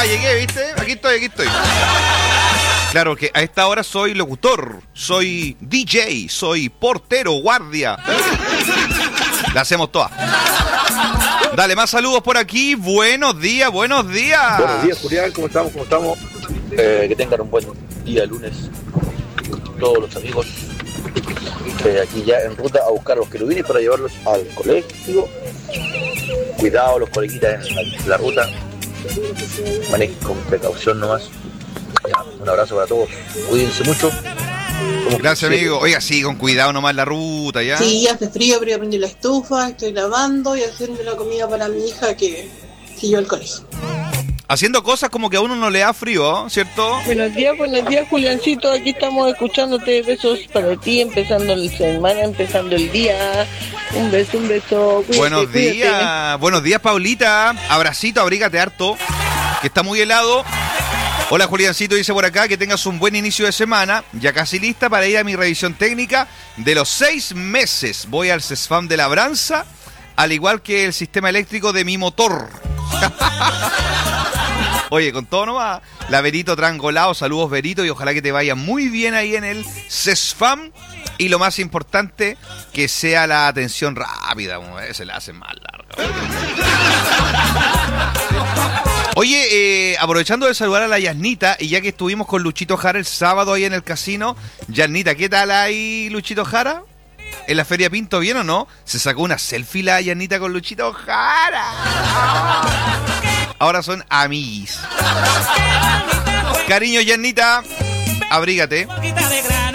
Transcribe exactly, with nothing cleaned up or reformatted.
Llegué, ¿viste? Aquí estoy, aquí estoy. Claro que a esta hora soy locutor, soy D J, soy portero, guardia. La hacemos todas. Dale, más saludos por aquí. Buenos días, buenos días. Buenos días, Julián. ¿Cómo estamos? ¿Cómo estamos? Eh, que tengan un buen día lunes. Todos los amigos. Eh, aquí ya en ruta a buscar a los querubines para llevarlos al colegio. Cuidado los coleguitas en la, en la ruta. Manejen con precaución nomás. Ya, un abrazo para todos. Cuídense mucho. Gracias, amigo. Oiga, sí, con cuidado nomás la ruta, ¿ya? Sí, hace frío, pero ya prendí la estufa, estoy lavando y haciendo la comida para mi hija que siguió al colegio. Haciendo cosas como que a uno no le da frío, ¿cierto? Buenos días, buenos días, Juliancito. Aquí estamos escuchándote. Besos para ti, empezando la semana, empezando el día. Un beso, un beso. Cuídate, Buenos días. cuídate. Buenos días, Paulita. Abracito, abrígate harto, que está muy helado. Hola, Juliancito, dice por acá que tengas un buen inicio de semana. Ya casi lista para ir a mi revisión técnica de los seis meses. Voy al CESFAM de Labranza, al igual que el sistema eléctrico de mi motor. Oye, con todo nomás, la Verito Trangolao, saludos Verito y ojalá que te vaya muy bien ahí en el CESFAM. Y lo más importante, que sea la atención rápida, se la hacen más larga. Oye, eh, aprovechando de saludar a la Yasnita, y ya que estuvimos con Luchito Jara el sábado ahí en el casino, Yasnita, ¿qué tal ahí Luchito Jara? ¿En la Feria Pinto bien o no? Se sacó una selfie la Yasnita con Luchito Jara. Ahora son amiguis. Cariño, Yasnita, abrígate.